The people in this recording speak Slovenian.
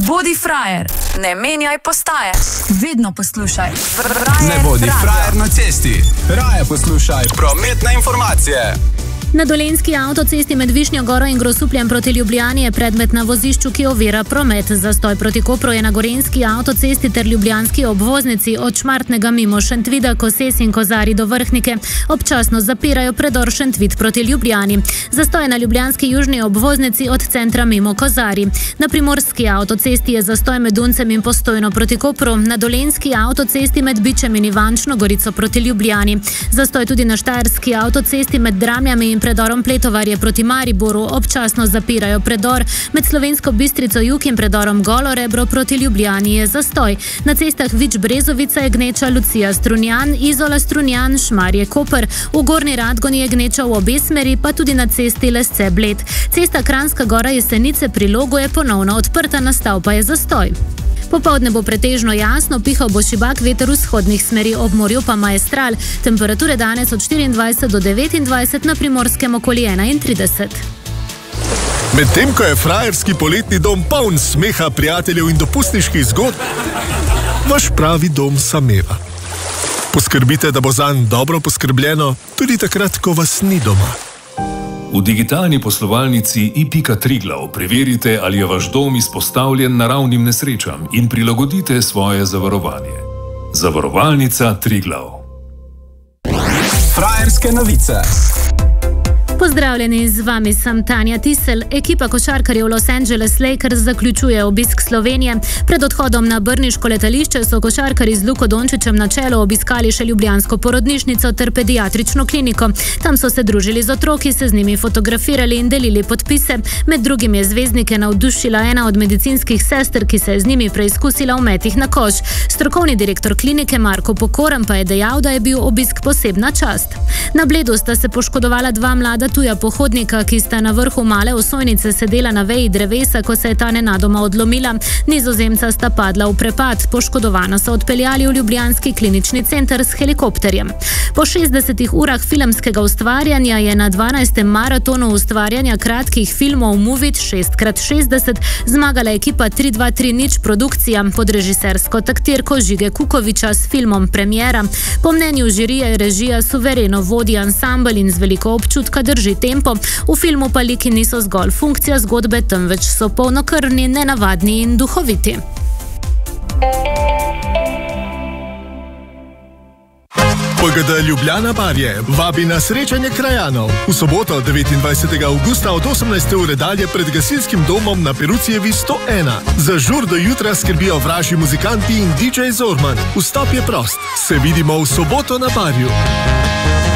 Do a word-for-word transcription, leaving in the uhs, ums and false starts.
Bodi frajer, ne menjaj postaje. Vedno poslušaj Frajer Ne bodi radio. frajer na cesti. Raje poslušaj prometne informacije. Na Dolenjski avtocesti med Višnjo Goro in Grosupljem proti Ljubljani je predmet na vozišču, ki ovira promet. Zastoj proti Kopru je na Gorenjski avtocesti ter ljubljanski obvoznici od Šmartnega mimo Šentvida, Koses in Kozari do Vrhnike. Občasno zapirajo predor Šentvid proti Ljubljani. Zastoj na ljubljanski južni obvoznici od centra mimo Kozari. Na Primorski avtocesti je zastoj med Duncem in Postojno proti Kopru. Na Dolenjski avtocesti med Bičem in Ivančno Gorico proti Ljubljani. Zastoj tudi na Štajerski avtocesti med Dramljami in predorom Pletovarje proti Mariboru. Občasno zapirajo predor. Med Slovensko Bistrico jug in predorom Golo Rebro proti Ljubljani je zastoj. Na cestah Vič Brezovica je gneča Lucija Strunjan, Izola Strunjan, Šmarje Koper. V Gornji Radgoni je gneča v obe smeri, pa tudi na cesti Lesce Bled. Cesta Kranjska Gora Jesenice pri Logu je ponovno odprta, nastal pa je zastoj. Popoldne bo pretežno jasno, pihal bo šibak veter vzhodnih smeri, ob morju pa maestral. Temperature danes od štiriindvajset do devetindvajset, na Primorskem okoli enaintrideset. Medtem ko je frajerski poletni dom poln smeha, prijateljev in dopustniških zgodb, vaš pravi dom sameva. Poskrbite, da bo zanj dobro poskrbljeno, tudi takrat, ko vas ni doma. V digitalni poslovalnici i pika triglav preverite, ali je vaš dom izpostavljen naravnim nesrečam in prilagodite svoje zavarovanje. Zavarovalnica Triglav. Frajerske novice. Pozdravljeni, z vami sem Tanja Tisel. Ekipa košarkarjev Los Angeles Lakers zaključuje obisk Slovenije. Pred odhodom na brniško letališče so košarkarji z Luko Dončićem na čelu obiskali še ljubljansko porodnišnico ter pediatrično kliniko. Tam so se družili z otroki, se z njimi fotografirali in delili podpise. Med drugim je zvezdnike navdušila ena od medicinskih sester, ki se je z njimi preizkusila v metih na koš. Strokovni direktor klinike Marko Pokoran pa je dejal, da je bil obisk posebna čast. Na Bledu sta se poškodovala dva mlada tuja pohodnika, ki sta na vrhu male osojnice sedela na veji drevesa, ko se je ta nenadoma odlomila. Nizozemca sta padla v prepad. Poškodovana so odpeljali v ljubljanski klinični center s helikopterjem. Po šestdesetih urah filmskega ustvarjanja je na dvanajstem maratonu ustvarjanja kratkih filmov Movit šest krat šestdeset zmagala ekipa tri dva tri nič produkcija pod režisersko taktirko Žige Kukoviča s filmom Premiera. Po mnenju žirije je režija suvereno vodi ansambel in z veliko občutka drži tempo. V filmu pa liki niso zgolj funkcija zgodbe, temveč so polnokrvni, nenavadni in duhoviti. P G D Ljubljana Barje vabi na srečanje krajanov. V soboto devetindvajsetega avgusta od osemnajste ure dalje pred gasilskim domom na Perucijevi sto ena. Za žur do jutra skrbijo vražji muzikanti in D J Zorman. Vstop je prost. Se vidimo v soboto na Barju.